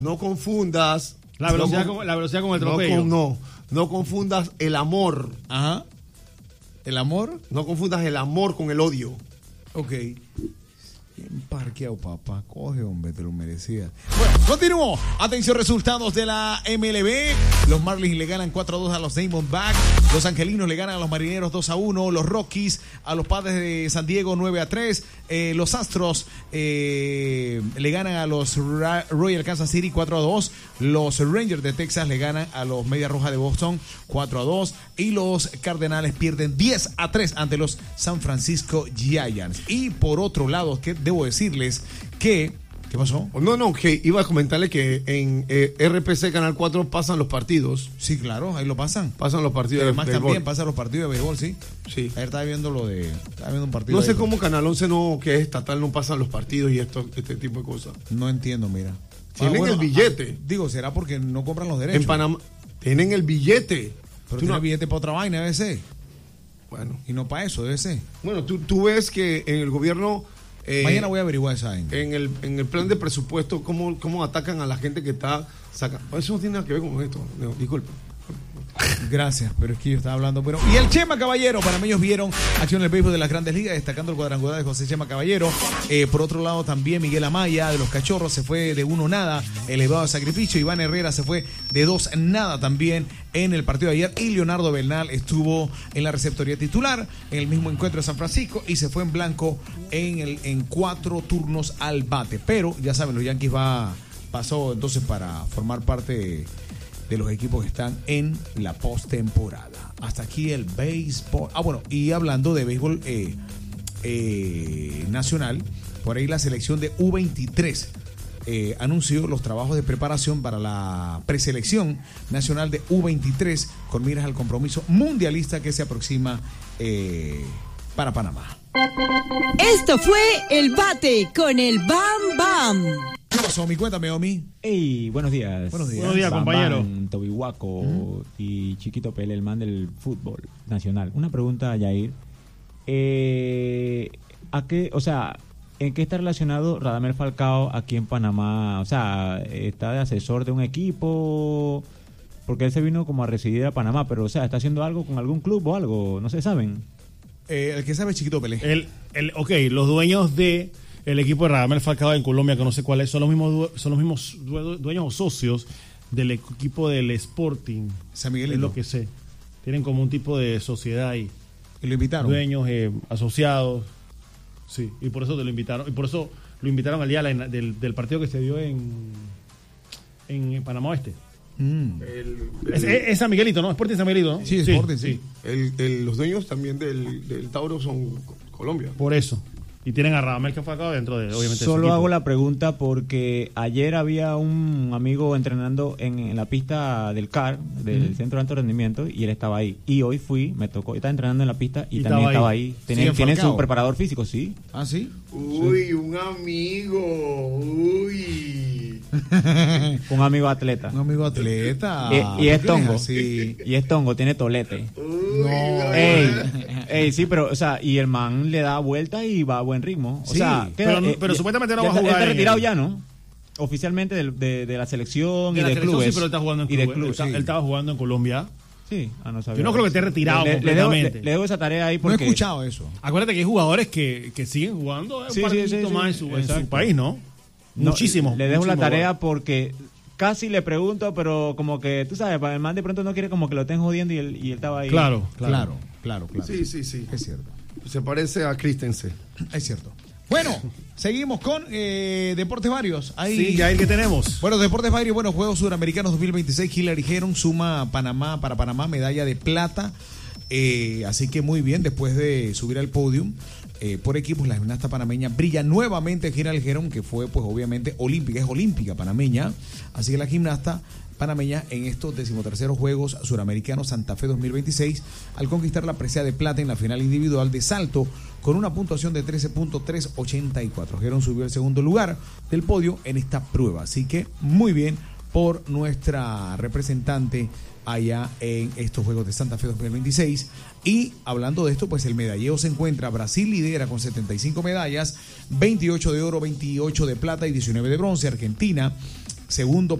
No confundas la velocidad con el atropello. No confundas el amor. Ajá. ¿El amor? No confundas el amor con el odio. Ok. Bien parqueado, papá. Coge, hombre, te lo merecía. Bueno, continúo. Atención, resultados de la MLB. Los Marlins le ganan 4-2 a los Diamondbacks. Los Angelinos le ganan a los Marineros 2-1. Los Rockies a los Padres de San Diego 9-3. Los Astros le ganan a los Royal Kansas City 4-2. Los Rangers de Texas le ganan a los Medias Rojas de Boston 4-2. Y los Cardenales pierden 10-3 ante los San Francisco Giants. Y por otro lado, que debo decirles que... ¿Qué pasó? No, que iba a comentarle que en RPC Canal 4 pasan los partidos. Sí, claro, ahí lo pasan. Pasan los partidos de béisbol. Además también pasan los partidos de béisbol, sí. Sí. Ayer estaba viendo un partido. No sé cómo Canal 11 que es estatal, no pasan los partidos y este tipo de cosas. No entiendo, mira. Tienen el billete. Digo, será porque no compran los derechos. En Panamá tienen el billete. Pero tienen el billete para otra vaina, debe ser. Bueno. Y no para eso, debe ser. Bueno, tú ves que en el gobierno... mañana voy a averiguar esa vaina. En el plan de presupuesto, cómo atacan a la gente que está sacando. Eso no tiene nada que ver con esto. No, disculpa. Gracias, pero es que yo estaba hablando. Y el Chema Caballero, panameños vieron acción en el béisbol de las Grandes Ligas, destacando el cuadrangular de José Chema Caballero. Por otro lado, también Miguel Amaya de los Cachorros se fue de 1-0, elevado a sacrificio. Iván Herrera se fue de 2-0 también en el partido de ayer. Y Leonardo Bernal estuvo en la receptoría titular en el mismo encuentro de San Francisco y se fue en blanco en 4 turnos al bate. Pero ya saben, los Yankees pasó entonces para formar parte de los equipos que están en la postemporada. Hasta aquí el béisbol. Bueno, y hablando de béisbol nacional, por ahí la selección de U23 anunció los trabajos de preparación para la preselección nacional de U23 con miras al compromiso mundialista que se aproxima para Panamá. Esto fue El Bate con el Bam Bam. ¿Qué pasó, Omi? Cuéntame, Omi. Hey, buenos días. Buenos días, compañero. Tobihuaco y Chiquito Pele, el man del fútbol nacional. Una pregunta, Yair. ¿A qué, o sea, en qué está relacionado Radamel Falcao aquí en Panamá? O sea, ¿está de asesor de un equipo? Porque él se vino como a residir a Panamá, pero, o sea, ¿está haciendo algo con algún club o algo? No sé, ¿saben? El que sabe es Chiquito Pele. Los dueños de el equipo de Radamel Falcao en Colombia, que no sé cuál es, son los mismos dueños o socios del equipo del Sporting. San Miguelito. Es lo que sé. Tienen como un tipo de sociedad ahí. ¿Y lo invitaron? Dueños, asociados. Sí, y por eso te lo invitaron. Y por eso lo invitaron al día del partido que se dio en Panamá Oeste. Es San Miguelito, ¿no? Sporting San Miguelito, ¿no? Sí, Sporting, sí. Los dueños también del Tauro son Colombia. Por eso. Y tienen a Radamel Falcao dentro de, obviamente, solo hago la pregunta porque ayer había un amigo entrenando en la pista del CAR, del Centro de Alto Rendimiento, y él estaba ahí. Y hoy me tocó, estaba entrenando en la pista y también estaba ahí. Tienen su preparador físico, sí. ¿Ah, sí? Uy, sí. Un amigo. Uy. Un amigo atleta. Un amigo atleta. Y es tongo. Sí. Y es tongo, tiene tolete. Uy, no. Ey, sí, pero, o sea, y el man le da vuelta y va a buen ritmo. O sí, sea, pero supuestamente no va a jugar. Está retirado ya, ¿no? Oficialmente de la selección y de clubes. Sí, pero él está jugando en clubes. Él estaba jugando en Colombia. Sí, no sabía. Yo no creo que esté retirado completamente. Le dejo esa tarea ahí porque... No he escuchado eso. Acuérdate que hay jugadores que siguen jugando un partidito más en su país, ¿no? No, muchísimos. Le dejo la tarea porque casi le pregunto, pero como que, tú sabes, el man de pronto no quiere como que lo estén jodiendo y él estaba ahí. Claro. Sí. Es cierto. Se parece a Christensen. Es cierto. Bueno, seguimos con Deportes Varios. Sí, ya que tenemos. Bueno, Deportes Varios, Juegos Suramericanos 2026. Hillary Heron suma para Panamá medalla de plata. Así que muy bien, después de subir al podium por equipos, la gimnasta panameña brilla nuevamente. Hillary Heron, que fue pues obviamente olímpica, es olímpica panameña. Así que la gimnasta panameña en estos 13º Juegos Suramericanos Santa Fe 2026 al conquistar la presea de plata en la final individual de salto con una puntuación de 13.384. Heron subió al segundo lugar del podio en esta prueba, así que muy bien por nuestra representante allá en estos Juegos de Santa Fe 2026. Y hablando de esto, pues el medalleo se encuentra. Brasil lidera con 75 medallas, 28 de oro, 28 de plata y 19 de bronce. Argentina segundo